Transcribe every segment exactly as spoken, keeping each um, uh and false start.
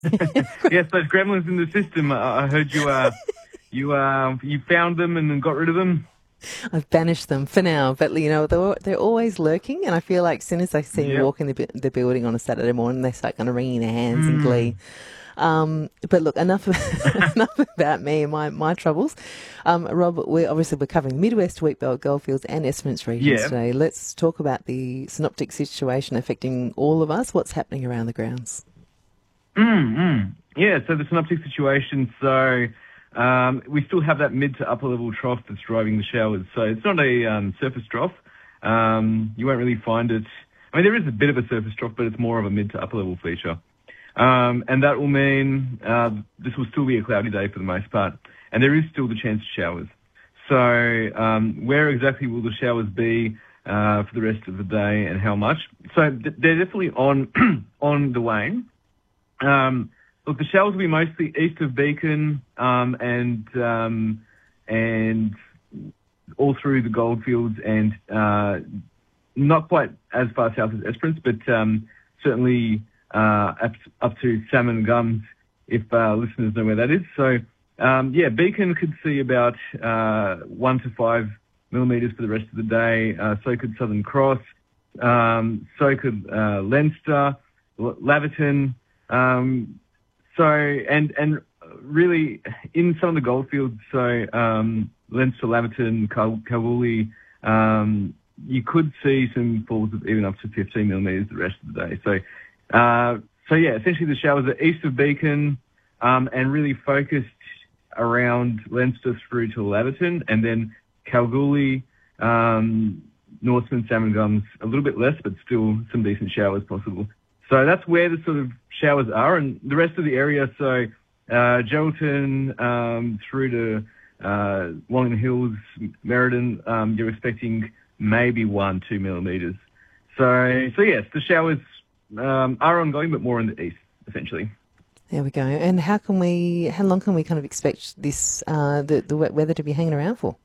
Yes, those gremlins in the system. I I heard you. Uh, you uh, you found them and then got rid of them. I've banished them for now, but you know they're they're always lurking, and I feel like as soon as they see me Yep. walk in the, bu- the building on a Saturday morning, they start kind of wringing their hands in glee. Mm. Um, but look, enough enough about me and my my troubles. Um, Rob, we're obviously we're covering the Midwest, Wheatbelt, Goldfields, and Esperance regions Yeah. today. Let's talk about the synoptic situation affecting all of us. What's happening around the grounds? Mm, mm. Yeah, so the synoptic situation, so um, we still have that mid to upper level trough that's driving the showers. So it's not a um, surface trough. Um, you won't really find it. I mean, there is a bit of a surface trough, but it's more of a mid to upper level feature. Um, and that will mean uh, this will still be a cloudy day for the most part. And there is still the chance of showers. So um, where exactly will the showers be uh, for the rest of the day and how much? So th- they're definitely on on the wane. Um, look, the showers will be mostly east of Beacon um, and um, and all through the Goldfields and uh, not quite as far south as Esperance, but um, certainly uh, up, up to Salmon Gums, if uh, listeners know where that is. So, um, yeah, Beacon could see about uh, one to five millimetres for the rest of the day. Uh, so could Southern Cross. Um, so could uh, Leinster, L- Laverton. Um, so, and, and really in some of the goldfields, so, um, Leinster, Laverton, Kal- Kalgoorlie, um, you could see some falls of even up to fifteen millimetres the rest of the day. So, uh, so yeah, essentially the showers are east of Beacon, um, and really focused around Leinster through to Laverton, and then Kalgoorlie, um, Norseman, Salmon Gums, a little bit less, but still some decent showers possible. So that's where the sort of showers are, and the rest of the area, so uh, Geraldton um, through to uh, Wallington Hills, Merredin, um, you're expecting maybe one, two millimetres. So, so yes, the showers um, are ongoing, but more in the east, essentially. There we go. And how can we? How long can we kind of expect this uh, the the wet weather to be hanging around for?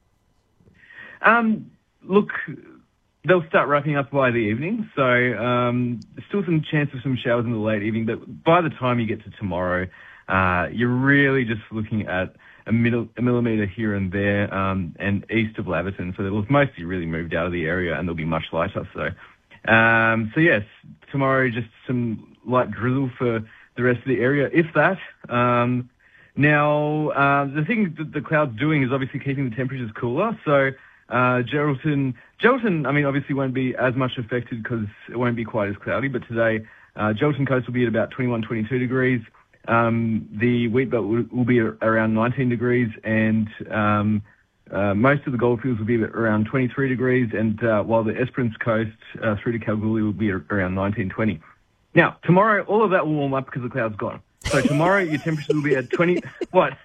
Um, look, they'll start wrapping up by the evening, so um, still some chance of some showers in the late evening, but by the time you get to tomorrow, uh, you're really just looking at a, middle, a millimetre here and there, um, and east of Laverton, so they'll have mostly really moved out of the area and they'll be much lighter. So, um, so yes, tomorrow just some light drizzle for the rest of the area, if that. Um, now, uh, the thing that the cloud's doing is obviously keeping the temperatures cooler, so uh, Geraldton, Geraldton, I mean, obviously won't be as much affected because it won't be quite as cloudy, but today, uh, Geraldton coast will be at about twenty-one, twenty-two degrees. Um, the Wheatbelt will, will be around nineteen degrees, and um, uh, most of the goldfields will be around twenty-three degrees, and uh, while the Esperance coast uh, through to Kalgoorlie will be around nineteen, twenty. Now, tomorrow, all of that will warm up because the cloud's gone. So tomorrow, your temperature will be at twenty... What?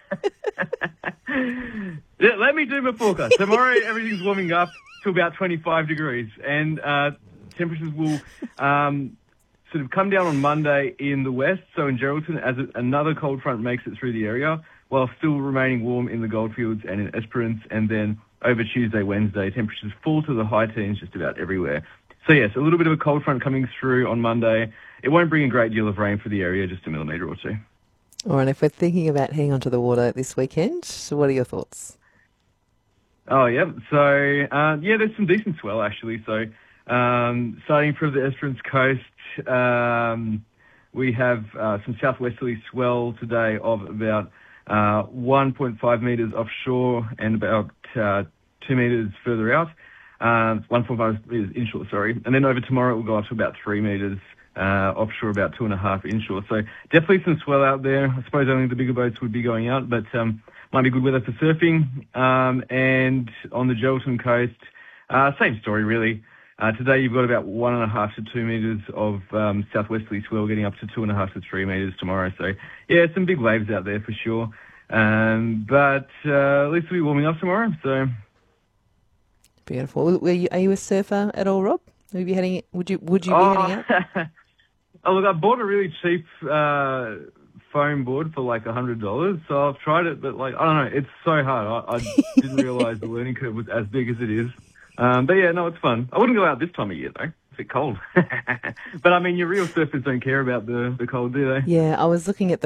Yeah, let me do my forecast. Tomorrow, everything's warming up to about twenty-five degrees, and uh, temperatures will um, sort of come down on Monday in the west, so in Geraldton, as a, another cold front makes it through the area, while still remaining warm in the Goldfields and in Esperance, and then over Tuesday, Wednesday, temperatures fall to the high teens just about everywhere. So yes, a little bit of a cold front coming through on Monday. It won't bring a great deal of rain for the area, just a millimetre or two. All right, if we're thinking about heading onto the water this weekend, what are your thoughts? Oh, yeah. So, uh, yeah, there's some decent swell, actually. So, um, starting from the Esperance coast, um, we have uh, some southwesterly swell today of about uh, one point five metres offshore and about uh, two metres further out. Uh, one point five metres inshore, sorry. And then over tomorrow, it will go up to about three metres uh, offshore, about two and a half inshore. So definitely some swell out there. I suppose only the bigger boats would be going out, but um, might be good weather for surfing. Um, and on the Geraldton coast, uh, same story really. Uh, today you've got about one and a half to two metres of um, southwesterly swell, getting up to two and a half to three metres tomorrow. So yeah, some big waves out there for sure. Um, but uh, at least we'll be warming up tomorrow. So Beautiful. Were you, are you a surfer at all, Rob? Would you be heading? Would you? Would you be oh, heading out? oh look, I bought a really cheap uh, foam board for like a hundred dollars. So I've tried it, but like I don't know, it's so hard. I, I didn't realise the learning curve was as big as it is. Um, but yeah, no, it's fun. I wouldn't go out this time of year though. It's a bit cold. But I mean, your real surfers don't care about the the cold, do they? Yeah, I was looking at the